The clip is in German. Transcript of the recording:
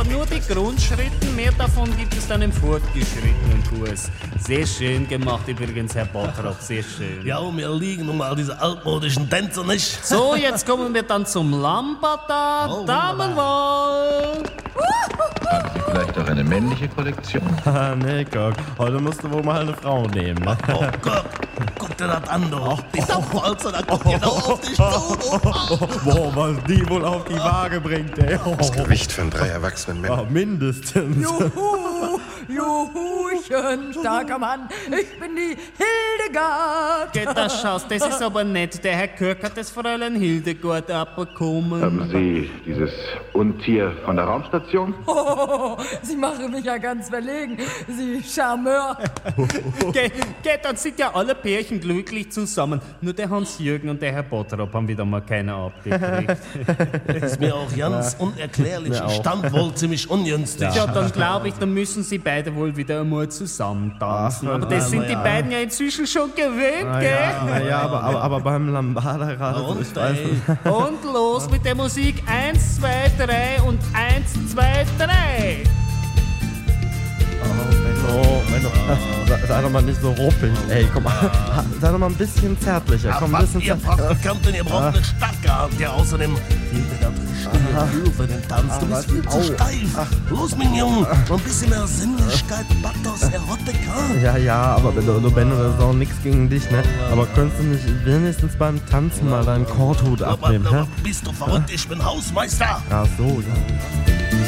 nur die Grundschritte, mehr davon gibt es dann im fortgeschrittenen Kurs. Sehr schön gemacht übrigens, Herr Bottrop, sehr schön. Ja, mir liegen nun mal diese altmodischen Tänze nicht. So, jetzt kommen wir dann zum Lambada. Oh, Damenwahl. Haben Sie vielleicht auch eine männliche Kollektion? Nee, Gott, heute musst du wohl mal eine Frau nehmen, ne? Oh Gott, guck dir das an, du. Die Dampfwalze, da kommt genau auf dich zu. Boah, was die wohl auf die Waage bringt, ey. Das Gewicht von 3 erwachsenen Männern. Mindestens. Juhu, Juhuchen, starker Mann, ich bin die Hildegard. Geht das schaust, das ist aber nett. Der Herr Kirk hat das Fräulein Hildegard abbekommen. Haben Sie dieses Untier von der Raumstation? Oh, Sie machen mich ja ganz verlegen, Sie Charmeur. Geht, dann sind ja alle Pärchen glücklich zusammen. Nur der Hans-Jürgen und der Herr Bottrop haben wieder mal keine abgekriegt. Das ist mir auch ganz unerklärlich. Mir auch. Ich stand wohl ziemlich ungünstig. Ja, dann glaube ich, dann müssen sie beide wohl wieder einmal zusammen tanzen. Ach, Aber das sind die ja. beiden ja inzwischen schon gewöhnt, gell? Ja, aber beim Lambada gerade, Und, ich weiß nicht. Und los mit der Musik. 1, 2, 3 und 1, 2, 3. Menno, sei doch mal nicht so ruppig, ey, komm mal, sei doch mal ein bisschen zärtlicher, komm, ein bisschen Ihr Praktikantin, ihr braucht eine Stadtgard. Ja, außerdem fehlt mir das richtige Gefühl für den Tanz. Du bist viel zu steif. Los, mein Junge, noch ein bisschen mehr Sinnlichkeit, Pathos, Erotika. Ja, aber Benno, das ist auch nichts gegen dich, ne? Aber könntest du nicht wenigstens beim Tanzen mal deinen Korthut abnehmen, hä? Bist du verrückt? Ich bin Hausmeister. Ach so, ja.